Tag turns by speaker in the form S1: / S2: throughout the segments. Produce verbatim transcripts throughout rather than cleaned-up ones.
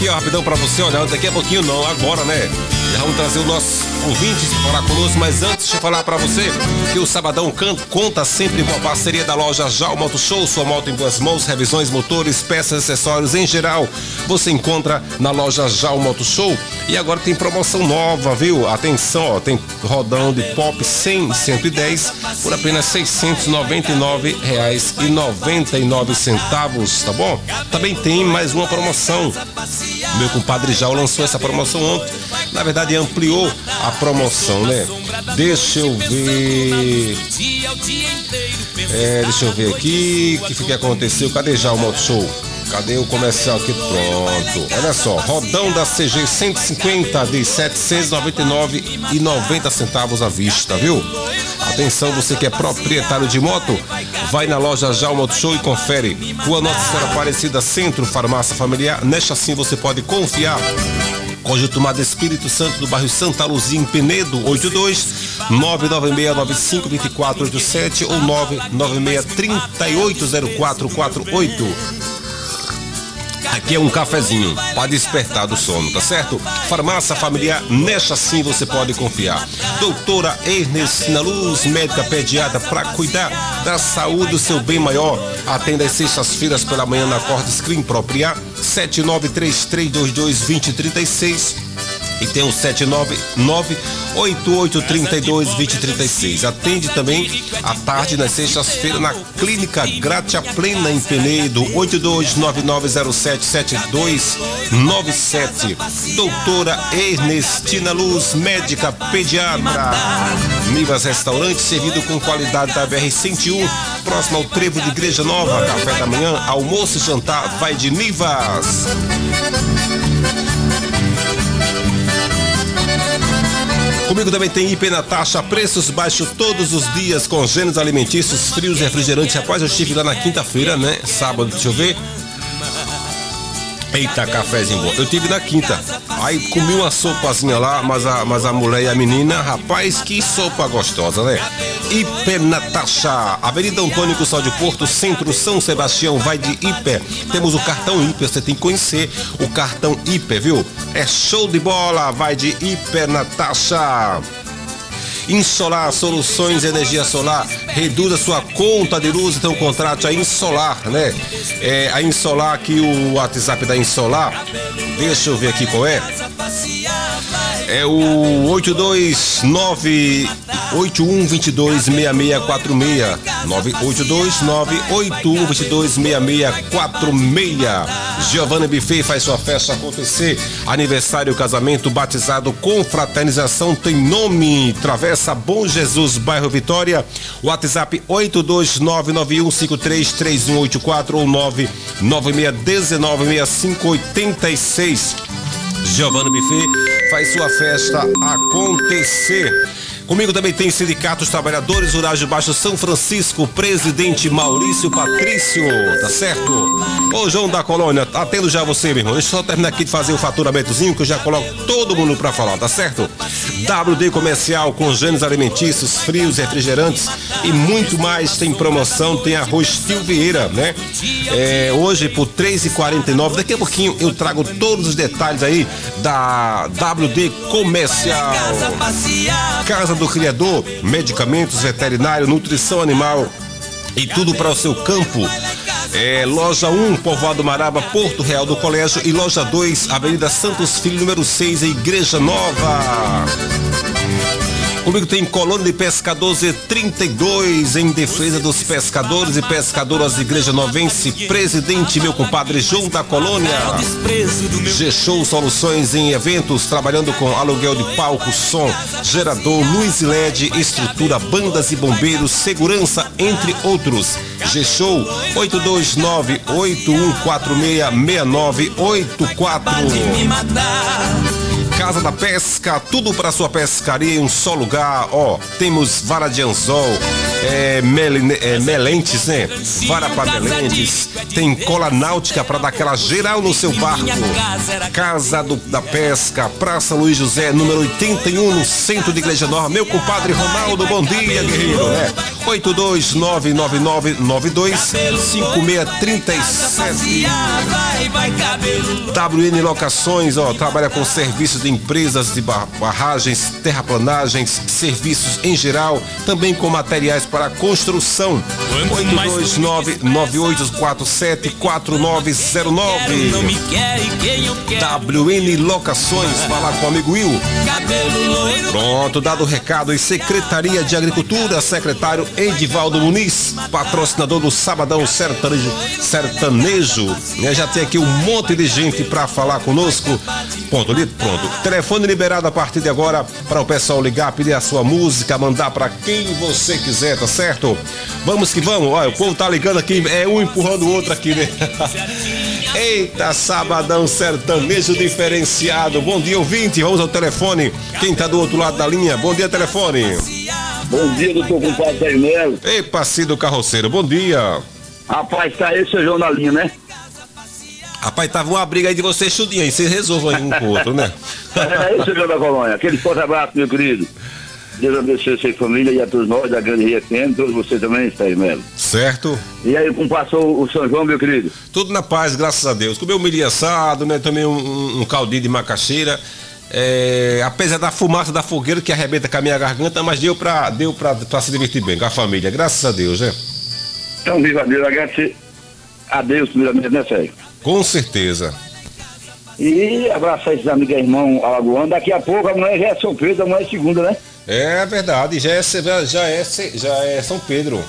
S1: E ó, rapidão pra você, olha, daqui a pouquinho não, agora, né? Já vamos trazer os nossos ouvintes para falar conosco, mas antes de falar pra você que o Sabadão can- conta sempre com a parceria da loja Jalmo Auto Show, sua moto em boas mãos, revisões, motores, peças, acessórios em geral, você encontra na loja Jalmo Auto Show. E agora tem promoção nova, viu? Atenção, ó, tem rodão de Pop cem e cento e dez por apenas seiscentos e noventa e nove reais e noventa e nove centavos, tá bom? Também tem mais uma promoção. Meu compadre Jal lançou essa promoção ontem. Na verdade, ampliou a promoção, né? Deixa eu ver. É, deixa eu ver aqui. O que, que aconteceu? Cadê já o Moto Show? Cadê o comercial aqui? Pronto. Olha só, rodão da C G cento e cinquenta de setecentos e noventa e nove reais e noventa centavos à vista, viu? Atenção, você que é proprietário de moto, vai na loja Jalmo Moto Show e confere. Rua Nossa Senhora Aparecida, Centro, Farmácia Familiar. Nesta sim você pode confiar. Conjunto Madre Espírito Santo do bairro Santa Luzia, em Penedo, oito dois nove nove seis nove cinco dois quatro oito sete ou nove nove seis três oito zero quatro quatro oito. Aqui é um cafezinho para despertar do sono, tá certo? Farmácia Familiar, nesta sim você pode confiar. Doutora Ernestina Luz, médica pediatra, para cuidar da saúde do seu bem maior. Atende às sextas-feiras pela manhã na Corte Screen Propria, sete nove três três dois dois dois zero três seis. E tem o sete nove nove oito oito três dois dois zero três seis. Atende também à tarde nas sextas-feiras na Clínica Gratia Plena em Penedo, oito dois nove nove zero sete sete dois nove sete. Doutora Ernestina Luz, médica pediatra. Nivas Restaurante, servido com qualidade da B R cento e um, próximo ao Trevo de Igreja Nova. Café da manhã, almoço e jantar, vai de Nivas. Comigo também tem I P Natasha, preços baixos todos os dias, com gêneros alimentícios, frios e refrigerantes. Rapaz, eu estive lá na quinta-feira, né? Sábado, deixa eu ver. Eita, cafezinho bom. Eu tive na quinta. Aí comi uma sopazinha lá, mas a, mas a mulher e a menina, rapaz, que sopa gostosa, né? Hiper Natasha, Avenida Antônio Custódio de Porto, Centro, São Sebastião, vai de Hiper. Temos o cartão Hiper, você tem que conhecer o cartão Hiper, viu? É show de bola, vai de Hiper Natasha. Insolar Soluções de Energia Solar, reduz a sua conta de luz, então contrate a Insolar, né? É, a Insolar aqui, o WhatsApp da Insolar, deixa eu ver aqui qual é. É o oito dois nove oito um dois dois seis seis quatro seis, nove oito dois nove oito um dois dois seis seis quatro seis. Giovanna Buffet faz sua festa acontecer. Aniversário, casamento, batizado, confraternização tem nome. Travessa Bom Jesus, bairro Vitória. WhatsApp oito dois nove nove um cinco três três um oito quatro ou nove nove seis um nove seis cinco oito seis. Giovanna Buffet faz sua festa acontecer. Comigo também tem Sindicatos Trabalhadores Rurais de Baixo São Francisco, presidente Maurício Patrício, tá certo? Ô João da Colônia, atendo já você, meu irmão. Deixa eu só terminar aqui de fazer o faturamentozinho que eu já coloco todo mundo pra falar, tá certo? W D Comercial, com gêneros alimentícios, frios, refrigerantes e muito mais. Tem promoção, tem arroz Tio Vieira, né? É, hoje por três reais e quarenta e nove. Daqui a pouquinho eu trago todos os detalhes aí da W D Comercial. Casa do Criador, medicamentos veterinários, nutrição animal e tudo para o seu campo. É, loja um, Povoado Maraba, Porto Real do Colégio, e loja dois, Avenida Santos Filho, número seis, Igreja Nova. Comigo tem Colônia de Pescadores e trinta e dois, em defesa dos pescadores e pescadoras de Igreja Novense. Presidente, meu compadre João da Colônia. G-Show Soluções em Eventos, trabalhando com aluguel de palco, som, gerador, luz L E D, estrutura, bandas e bombeiros, segurança, entre outros. G-Show oito dois nove oito um quatro seis seis nove oito quatro. Casa da Pesca, tudo para sua pescaria em um só lugar. Ó, temos vara de anzol, é, mel, é, melentes, né? Vara para melentes, tem cola náutica para dar aquela geral no seu barco. Casa do, da Pesca, Praça Luiz José, número oitenta e um, no centro de Igreja Nova. Meu compadre Ronaldo, bom dia, guerreiro, né? oito dois nove nove nove nove dois cinco seis três sete. W N Locações, ó, trabalha com serviços de empresas de barragens, terraplanagens, serviços em geral, também com materiais para construção. oito dois nove nove oito quatro sete quatro nove zero nove. W N Locações, falar com o amigo Will. Pronto, dado o recado, e Secretaria de Agricultura, secretário Edivaldo Muniz, patrocinador do Sabadão Sertanejo, sertanejo, né? Já tem aqui um monte de gente para falar conosco. Ponto, pronto. Telefone liberado a partir de agora para o pessoal ligar, pedir a sua música, mandar para quem você quiser, tá certo? Vamos que vamos. Olha, o povo tá ligando aqui, é um empurrando o outro aqui, né? Eita, Sabadão Sertanejo diferenciado. Bom dia, ouvinte. Vamos ao telefone. Quem tá do outro lado da linha? Bom dia, telefone.
S2: Bom dia, doutor compadre Sérgio Melo.
S1: Ei, Pacido Carroceiro, bom dia.
S2: Rapaz, tá aí seu João na linha, né?
S1: Rapaz, tava uma briga aí de vocês tudinho aí, vocês resolvam aí um com o outro, né?
S2: É isso, João da Colônia. Aquele forte abraço, meu querido. Deus abençoe a sua família e a todos nós da Grande Rio F M, todos vocês também, Sérgio Melo.
S1: Certo.
S2: E aí, como passou o São João, meu querido?
S1: Tudo na paz, graças a Deus. Comeu milho assado, né? Também um, um caldinho de macaxeira. É, apesar da fumaça da fogueira que arrebenta com a minha garganta, mas deu pra, deu pra, pra se divertir bem com a família, graças a Deus, né?
S2: Então, viva a Deus, agradecer a Deus primeiramente, né, Sérgio?
S1: Com certeza.
S2: E abraçar esses amigos e irmãos alagoanos. Daqui a pouco amanhã já é São Pedro, amanhã é segunda, né?
S1: É verdade, já é, já é, já é São Pedro.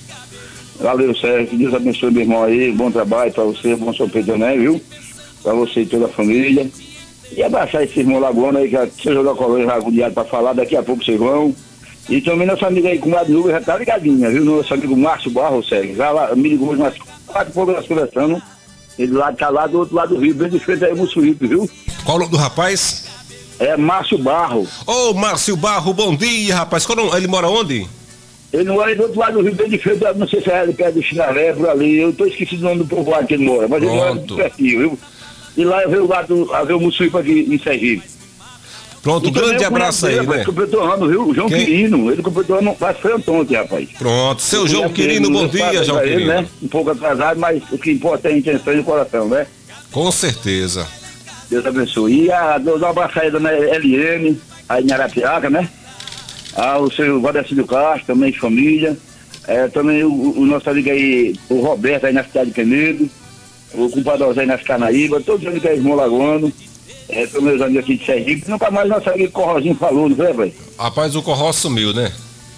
S2: Valeu, Sérgio, que Deus abençoe meu irmão aí, bom trabalho pra você, bom São Pedro, né, viu? Pra você e toda a família. E abraçar esse irmão lagoano aí, que você jogou a colônia já agoniado pra falar, daqui a pouco vocês vão. E também nossa amiga aí, com o Nuvem, já tá ligadinha, viu? Nosso amigo Márcio Barros, Sérgio, já lá, me ligou umas quatro poucas nós conversando. Ele lá, tá lá do outro lado do Rio, bem de frente aí, Mussuípe, viu?
S1: Qual o nome do rapaz?
S2: É Márcio Barro.
S1: Ô, Márcio Barro, bom dia, rapaz. Qual, ele mora onde?
S2: Ele não é do outro lado do Rio, bem de frente, não sei se é ali perto do Chinaré, por ali. Eu tô esquecido o nome do povoado que ele mora, mas Pronto. Ele mora muito pertinho, viu? E lá eu vejo o lado, a ver o Mussuípe aqui em Sergipe.
S1: Pronto, um grande abraço aí, né?
S2: Ele completou ano, viu? O João Quem? Quirino, ele completou ano, mas foi ontem, rapaz.
S1: Pronto, seu João Quirino, bom dia, João Quirino.
S2: Né? Um pouco atrasado, mas o que importa é a intenção e o coração, né?
S1: Com certeza.
S2: Deus abençoe. E a, dar uma abraço aí da L M, aí em Arapiraca, né? Ah, o seu Valdecílio Castro, também de família. É, também o, o nosso amigo aí, o Roberto aí na cidade de Penedo. O compadre José aí nas Canaíba, todos os amigos aí, irmão Lagoano. É, são meus amigos aqui de Sergipe. Nunca mais nosso amigo Corrozinho falou, não é, velho?
S1: Rapaz, o Corró sumiu, né?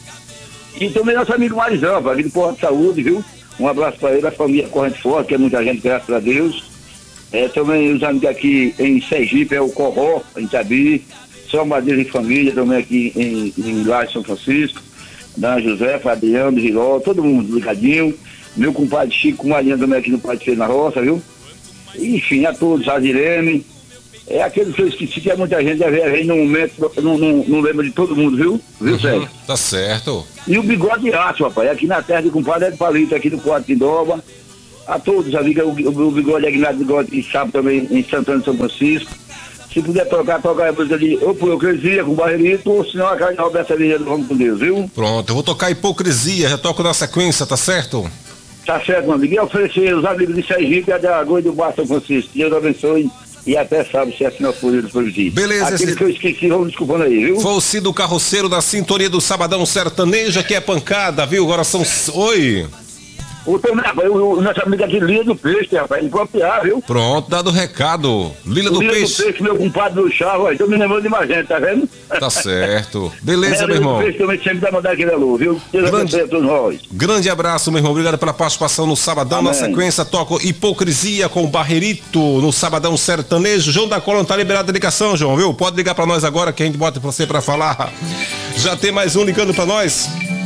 S2: E também nosso amigo Marizão, aqui do Porto de Saúde, viu? Um abraço para ele, a família Corrente Forte, que é muita gente, graças a Deus. É, também os amigos aqui em Sergipe, é o Corró, em Itabi. São Madeira e família, também aqui em, em Lá de São Francisco. Dan José, Fabiano, Giró, todo mundo ligadinho. Meu compadre Chico Marinha também aqui no Pátio Feio na Roça, viu? Enfim, a todos, a Irene. É aquele que eu esqueci, que é muita gente, aí no momento, não, não, não lembra de todo mundo, viu? Viu,
S1: uhum,
S2: Sérgio?
S1: Tá certo.
S2: E o Bigode de Aço, rapaz, aqui na terra de compadre é de Palito, aqui no Quarto de Doba. A todos, amigos, o, o Bigode Aguinaldo Bigode que sabe também em Santana de São Francisco. Se puder tocar, tocar a música de ou por hipocrisia com Barreirito, ou senão a carne Roberta Vieira, vamos com Deus, viu?
S1: Pronto, eu vou tocar hipocrisia, já toco na sequência, tá certo?
S2: Tá certo, meu amigo. E oferecer os amigos de Sergipe e a da Lagoa e do Bar São Francisco. Deus abençoe. E até sabe se é assim for ele por dia.
S1: Beleza,
S2: aquele
S1: esse...
S2: que eu esqueci, vamos desculpando aí, viu?
S1: Foi o Cido Carroceiro da sintonia do Sabadão Sertanejo, aqui é pancada, viu? Agora são... Oi!
S2: O também, o, o nosso amigo aqui, Lila do Peixe, rapaz, ele copiar, viu?
S1: Pronto, dado o recado. Lila do
S2: Lila
S1: Peixe.
S2: do Peixe, meu compadre do Chavo, aí, tô me lembrando de mais gente, tá vendo?
S1: Tá certo. Beleza, é, meu irmão.
S2: Lila do Peixe também sempre vai mandar aquele alô, viu? Deus abençoe a todos nós.
S1: Grande abraço, meu irmão. Obrigado pela participação no Sabadão. Amém. Na sequência, toco Hipocrisia com o Barreirito no Sabadão Sertanejo. João da Cola não tá liberado a ligação, João, viu? Pode ligar pra nós agora que a gente bota você pra falar. Já tem mais um ligando pra nós.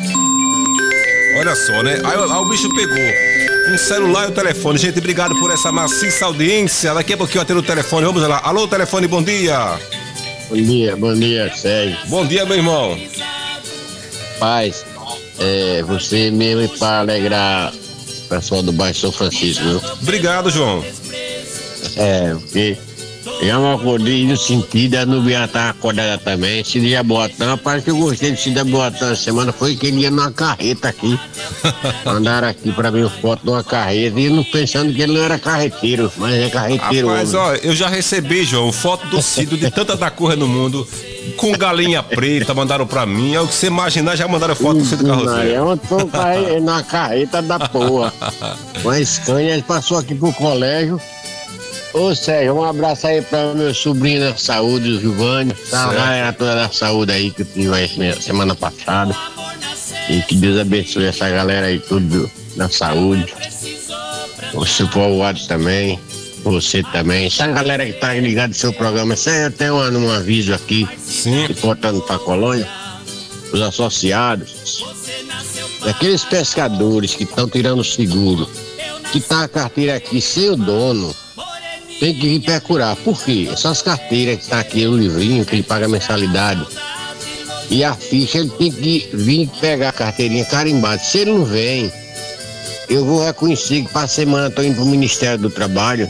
S1: Olha só, né? Aí, aí o bicho pegou. Um celular e o telefone. Gente, obrigado por essa maciça audiência. Daqui a pouquinho eu atendo o telefone. Vamos lá. Alô, telefone, bom dia.
S3: Bom dia, bom dia, Sérgio.
S1: Bom dia, meu irmão.
S3: Paz, é, você mesmo para alegrar o pessoal do bairro São Francisco, viu?
S1: Obrigado, João.
S3: É, porque eu não acordei no sentido, a Nubia tá acordada também. Esse dia Boatão, a parte que eu gostei desse dia Boatão essa semana foi que ele ia numa carreta aqui. Mandaram aqui pra mim foto de uma carreta e eu não pensando que ele não era carreteiro, mas é carreteiro.
S1: Rapaz, ó, eu já recebi, João, foto do Cido de tanta da cor no mundo, com galinha preta, mandaram pra mim. É o que você imaginar, já mandaram foto do Cido Carroceiro.
S3: Eu tô carre... na carreta da porra. Mas Scania, ele passou aqui pro colégio. Ô Sérgio, um abraço aí pra meu sobrinho da saúde, o Giovanni, tá? A galera toda da saúde aí que eu tive aí semana passada. E que Deus abençoe essa galera aí tudo da saúde. O seu povoado também, você também. Essa galera que tá ligada no seu programa, Sérgio, tem um, um aviso aqui.
S1: Sim.
S3: Importando pra colônia, os associados, aqueles pescadores que estão tirando o seguro, que tá a carteira aqui sem o dono, tem que vir procurar. Por quê? Essas carteiras que está aqui no livrinho, que ele paga mensalidade, e a ficha, ele tem que vir pegar a carteirinha carimbada. Se ele não vem, eu vou reconhecer que para semana estou indo para o Ministério do Trabalho,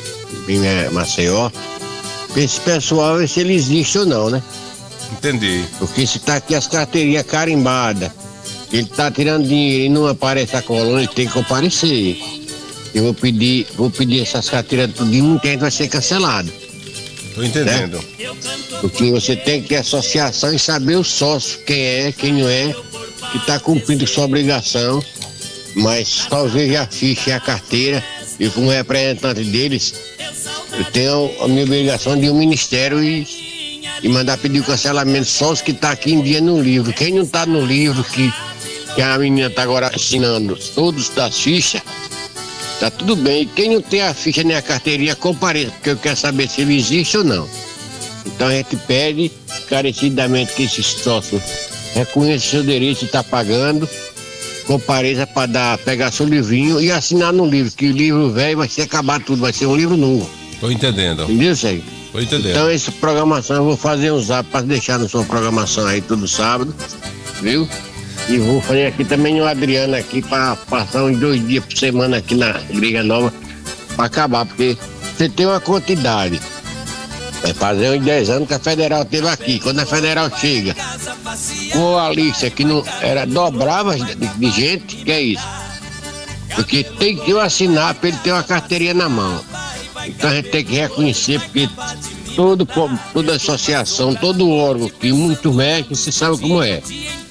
S3: em Maceió, para esse pessoal ver se ele existe ou não, né?
S1: Entendi.
S3: Porque se está aqui as carteirinhas carimbadas, ele está tirando dinheiro e não aparece a colônia, ele tem que comparecer. Eu vou pedir, vou pedir essas carteiras tudo e muita gente vai ser cancelado.
S1: Tô entendendo.
S3: Né? Porque você tem que ter associação e saber o sócio, quem é, quem não é, que está cumprindo sua obrigação, mas talvez a ficha e a carteira, e como representante deles, eu tenho a minha obrigação de ir ao Ministério e, e mandar pedir o cancelamento só os que estão tá aqui em dia no livro. Quem não está no livro, que, que a menina está agora assinando todos das fichas, tá tudo bem. Quem não tem a ficha nem a carteirinha, compareça, porque eu quero saber se ele existe ou não. Então a gente pede encarecidamente que esse sócio reconheça seu direito de estar pagando, compareça para dar, pegar seu livrinho e assinar no livro, que o livro velho vai ser acabar tudo, vai ser um livro novo.
S1: Tô entendendo.
S3: Entendeu, Sérgio?
S1: Tô entendendo.
S3: Então essa programação eu vou fazer um zap para deixar na sua programação aí todo sábado, viu? E vou fazer aqui também o Adriano aqui para passar uns dois dias por semana aqui na Igreja Nova para acabar, porque você tem uma quantidade. Vai fazer uns dez anos que a Federal esteve aqui. Quando a Federal chega com a lista que não era dobrava de, de gente, que é isso? Porque tem que assinar para ele ter uma carteirinha na mão. Então a gente tem que reconhecer, porque todo, toda associação, todo órgão que muito mexe, você sabe como é.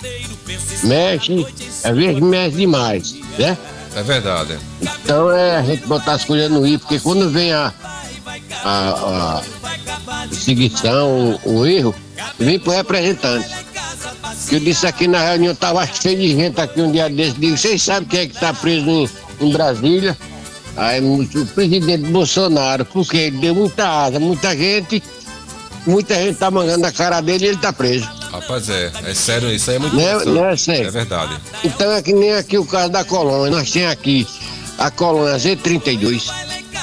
S3: Mexe, às vezes mexe demais, né?
S1: É verdade.
S3: Então é a gente botar as coisas no i, porque quando vem a, a, a extinção, o, o erro, vem pro representante. Eu disse aqui na reunião, tava cheio de gente aqui um dia desse, digo, vocês sabem quem é que tá preso em, em Brasília? Aí o presidente Bolsonaro, porque ele deu muita asa, muita gente, muita gente tá mangando a cara dele e ele tá preso.
S1: Rapaz, é, é sério, isso aí é muito
S3: não, é, não é sério.
S1: É verdade.
S3: Então é que nem aqui o caso da colônia, nós temos aqui a colônia Z trinta e dois,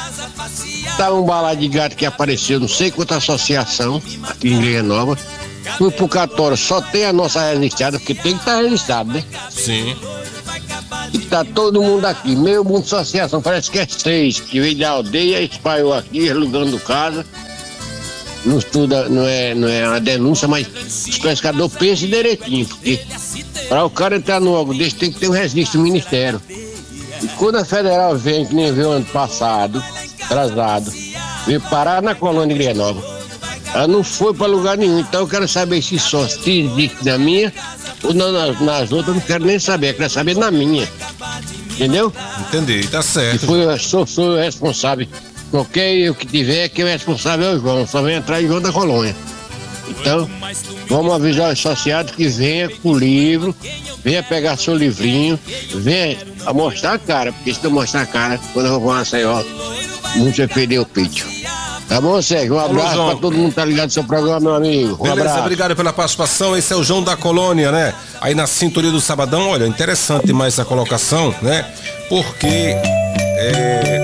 S3: tá um balaio de gato que apareceu, não sei quanta associação aqui em Igreja Nova. Fui pro cartório, só tem a nossa registrada, porque tem que estar registrado, né?
S1: Sim.
S3: E tá todo mundo aqui, meio mundo de associação, parece que é seis, que veio da aldeia, espalhou aqui, alugando casa. Não estuda, não é, não é uma denúncia, mas os pescadores pensam direitinho, porque para o cara entrar no órgão desse tem que ter um registro do Ministério. E quando a Federal vem, que nem veio ano passado, atrasado, veio parar na colônia de Igreja Nova, ela não foi para lugar nenhum. Então eu quero saber se só se existe na minha ou nas, nas outras, eu não quero nem saber, eu quero saber na minha. Entendeu?
S1: Entendi, tá certo.
S3: E foi, eu sou, sou o responsável. Qualquer eu que tiver, quem é responsável é o João, só vem atrás de João da Colônia. Então, vamos avisar os associados que venha com o livro, venha pegar seu livrinho, venha a mostrar a cara, porque se não mostrar a cara, quando eu vou para Maceió, muito vai perder o pitch. Tá bom, Sérgio? Um abraço para todo mundo que tá ligado no seu programa, meu amigo. Um
S1: Beleza,
S3: abraço.
S1: Obrigado pela participação. Esse é o João da Colônia, né? Aí na sintonia do Sabadão, olha, interessante demais essa colocação, né? Porque é,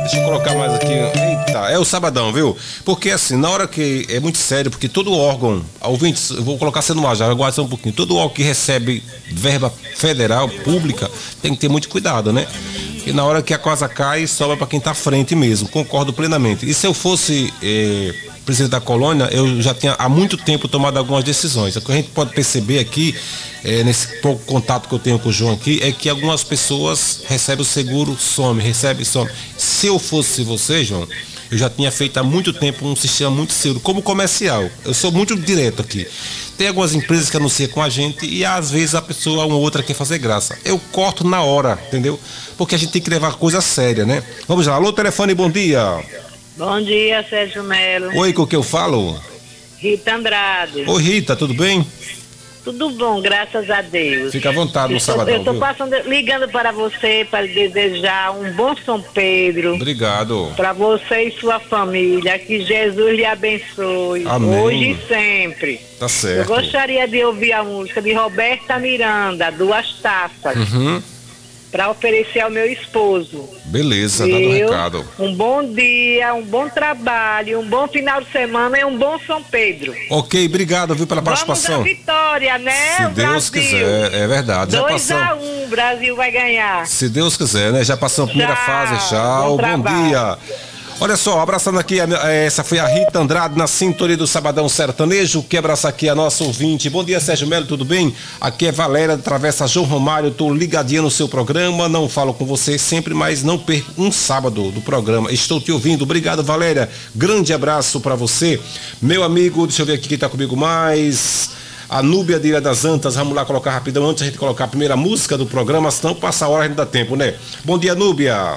S1: Deixa eu colocar mais aqui. Eita, é o sabadão, viu? Porque assim, na hora que. É muito sério, porque todo órgão. Ouvintes, eu vou colocar sendo ar já, aguarda um pouquinho. Todo órgão que recebe verba federal, pública, tem que ter muito cuidado, né? E na hora que a coisa cai, sobra para quem está à frente mesmo. Concordo plenamente. E se eu fosse eh, presidente da colônia, eu já tinha há muito tempo tomado algumas decisões. O que a gente pode perceber aqui, eh, nesse pouco contato que eu tenho com o João aqui, é que algumas pessoas recebem o seguro, some, recebe, some. Se eu fosse você, João, eu já tinha feito há muito tempo um sistema muito seguro, como comercial. Eu sou muito direto aqui. Tem algumas empresas que anunciam com a gente e às vezes a pessoa, uma ou outra, quer fazer graça. Eu corto na hora, entendeu? Porque a gente tem que levar coisa séria, né? Vamos lá, alô, telefone, bom dia.
S4: Bom dia, Sérgio Melo.
S1: Oi, com o que eu falo?
S4: Rita Andrade.
S1: Oi, Rita, tudo bem?
S4: Tudo bom, graças a Deus.
S1: Fica à vontade no
S4: Eu tô-
S1: sabadão,
S4: Eu estou
S1: viu?
S4: passando, ligando para você para lhe desejar um bom São Pedro.
S1: Obrigado.
S4: Para você e sua família. Que Jesus lhe abençoe.
S1: Amém.
S4: Hoje e sempre.
S1: Tá
S4: Eu
S1: certo.
S4: gostaria de ouvir a música de Roberta Miranda, Duas Taças,
S1: Uhum.
S4: para oferecer ao meu esposo.
S1: Beleza, dando um
S4: Viu?
S1: recado.
S4: Um bom dia, um bom trabalho, um bom final de semana e um bom São Pedro.
S1: Ok, obrigado, viu, pela
S4: Vamos
S1: participação.
S4: à vitória, né?
S1: Se
S4: o
S1: Deus
S4: Brasil.
S1: quiser, é verdade. Já
S4: dois
S1: passamos.
S4: a um, o Brasil vai ganhar.
S1: Se Deus quiser, né? Já passamos a primeira
S4: Tchau,
S1: fase, tchau,
S4: bom
S1: bom
S4: trabalho.
S1: dia. Olha só, abraçando aqui, a- essa foi a Rita Andrade na sintonia do Sabadão Sertanejo, que abraça aqui a nossa ouvinte. Bom dia, Sérgio Melo, tudo bem? Aqui é Valéria, da Travessa João Romário, tô ligadinha no seu programa, não falo com você sempre, mas não perco um sábado do programa. Estou te ouvindo, obrigado, Valéria, grande abraço pra você. Meu amigo, deixa eu ver aqui quem tá comigo mais... A Núbia de Ilha das Antas, vamos lá colocar rapidão antes a gente colocar a primeira música do programa, senão passa a hora e não dá tempo, né? Bom dia, Núbia.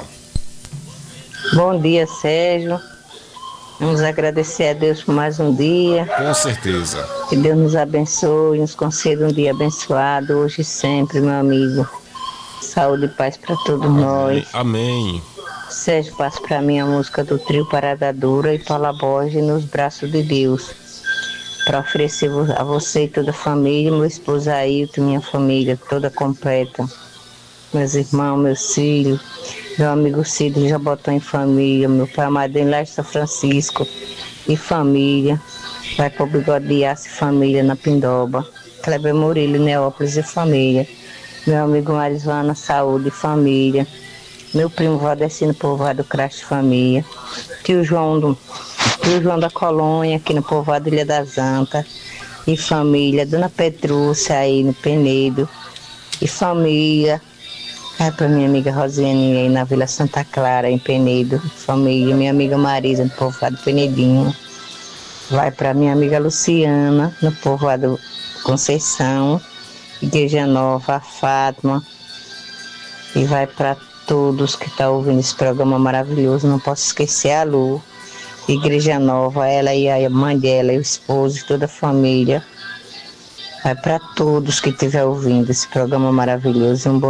S5: Bom dia, Sérgio. Vamos agradecer a Deus por mais um dia.
S1: Com certeza.
S5: Que Deus nos abençoe, nos conceda um dia abençoado, hoje e sempre, meu amigo. Saúde e paz para todos nós.
S1: Amém.
S5: Sérgio, passa para mim a música do trio Parada Dura e Paula Borges, Nos Braços de Deus. Para oferecer a você e toda a família, meu esposo Ailton, minha família toda completa. Meus irmãos, meus filhos, meu amigo Cid já botou em família, meu pai Amadeu lá de São Francisco e família. Vai para o Bigode de Aço e família na Pindoba. Kleber Murilo, Neópolis e família. Meu amigo Marisvana, saúde e família. Meu primo Valdecino Povoado Craste família. Tio João do Tio João da Colônia, aqui no Povoado Ilha das Antas. E família. Dona Petrúcia aí no Penedo. E família. Vai para minha amiga Rosiane aí na Vila Santa Clara, em Penedo. Família. Minha amiga Marisa, no Povoado Penedinho. Vai para minha amiga Luciana, no Povoado Conceição. Igreja Nova, a Fátima. E vai para todos que estão ouvindo esse programa maravilhoso. Não posso esquecer a Lu. Igreja Nova, ela e a mãe dela, e o esposo e toda a família. Vai para todos que estiver ouvindo esse programa maravilhoso. Um bom